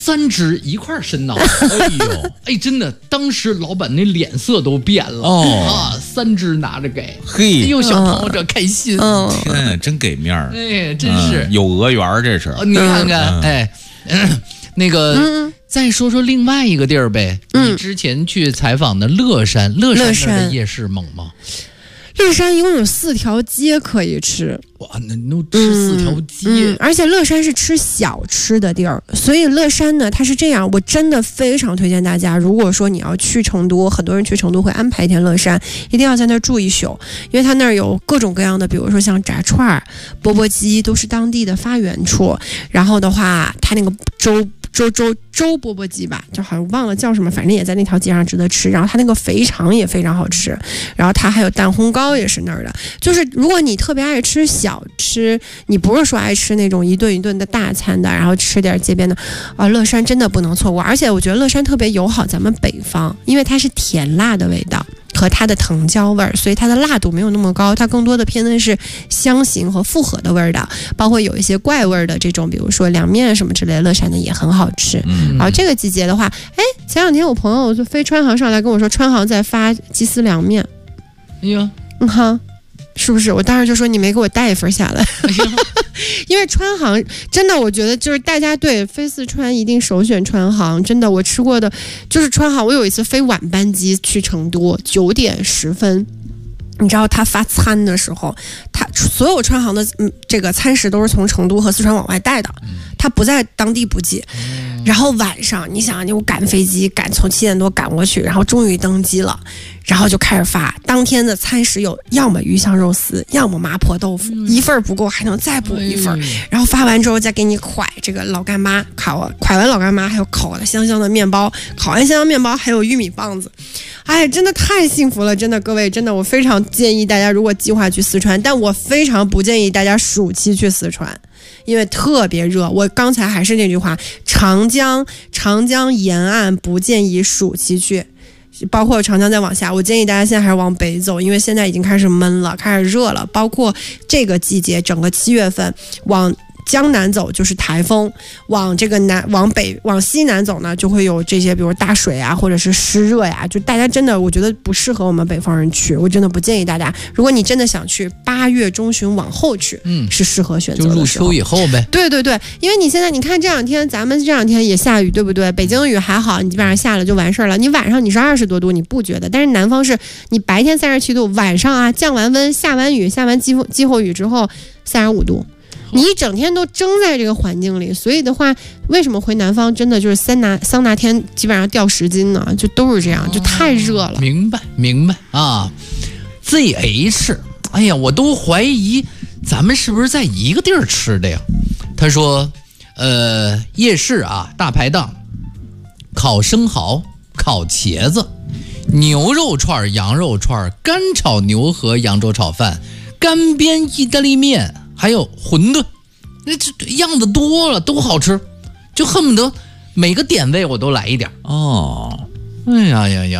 3只一块伸脑，哎呦，哎，真的，当时老板那脸色都变了3只拿着给， 嘿， 哎呦，小朋友这开心， 天呀，真给面儿， 哎，真是有额园这是， 你看看，哎，那个，再说说另外一个地儿呗，你之前去采访的乐山，乐山的夜市猛吗？ 乐山一共有4条街可以吃， 哇，那都吃4条街， 而且乐山是吃小吃的地儿，所以乐山呢，它是这样，我真的非常推荐大家，如果说你要去成都，很多人去成都会安排一天乐山，一定要在那儿住一宿，因为它那儿有各种各样的，比如说像炸串、钵钵鸡都是当地的发源处，然后的话，它那个粥钵钵鸡吧，就好像忘了叫什么，反正也在那条街上值得吃。然后它那个肥肠也非常好吃，然后它还有蛋烘糕也是那儿的。就是如果你特别爱吃小吃，你不是说爱吃那种一顿一顿的大餐的，然后吃点街边的乐山真的不能错过。而且我觉得乐山特别友好咱们北方，因为它是甜辣的味道和它的藤椒味儿，所以它的辣度没有那么高，它更多的偏的是香型和复合的味儿的，包括有一些怪味儿的这种，比如说凉面什么之类的，乐山的也很好吃。然后这个季节的话，哎，前2天我朋友就飞川航上来跟我说，川航在发鸡丝凉面。 哎呀， 是不是？我当时就说你没给我带一份下来，因为川航真的，我觉得就是大家对飞四川一定首选川航。真的，我吃过的就是川航。我有一次飞晚班机去成都，9点10分。你知道他发餐的时候，他所有川航的这个餐食都是从成都和四川往外带的，他不在当地补给。然后晚上你想，我赶飞机，从7点多赶过去，然后终于登机了，然后就开始发当天的餐食，有要么鱼香肉丝，要么麻婆豆腐，一份不够还能再补一份。然后发完之后再给你蒯这个老干妈，蒯完老干妈还有烤的香香的面包，烤完香香面包还有玉米棒子。哎，真的太幸福了，真的各位，真的我非常建议大家，如果计划去四川，但我非常不建议大家暑期去四川，因为特别热。我刚才还是那句话，长江沿岸不建议暑期去，包括长江再往下，我建议大家现在还是往北走，因为现在已经开始闷了，开始热了。包括这个季节，整个7月份往江南走就是台风，往西南走呢，就会有这些，比如大水啊，或者是湿热呀，就大家真的，我觉得不适合我们北方人去，我真的不建议大家。如果你真的想去，8月中旬往后去，是适合选择的时候，就入秋以后呗。 对对对，因为你现在你看咱们这两天也下雨，对不对？北京雨还好，你基本上下了就完事儿了。你晚上你是20多度，你不觉得？但是南方是你白天37度，晚上降完温、下完雨、下完季候雨之后35度。你一整天都蒸在这个环境里，所以的话，为什么回南方真的就是桑拿天基本上掉10斤呢？就都是这样，就太热了。 明白啊 ，ZH， 哎呀，我都怀疑咱们是不是在一个地儿吃的呀？他说，夜市啊，大排档，烤生蚝、烤茄子、牛肉串、羊肉串、干炒牛河、扬州炒饭、干煸意大利面。还有馄饨，那这样子多了，都好吃，就恨不得每个点位我都来一点。哎呀呀呀！